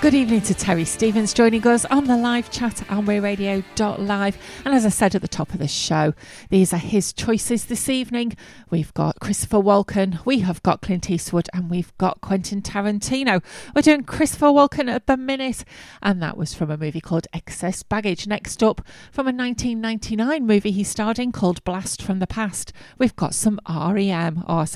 Good evening to Terry Stevens joining us on the live chat at amwayradio.live. And as I said at the top of the show, these are his choices this evening. We've got Christopher Walken, we have got Clint Eastwood, and we've got Quentin Tarantino. We're doing Christopher Walken at the minute, and that was from a movie called Excess Baggage. Next up, from a 1999 movie he starred in called Blast from the Past, we've got some REM. Oh,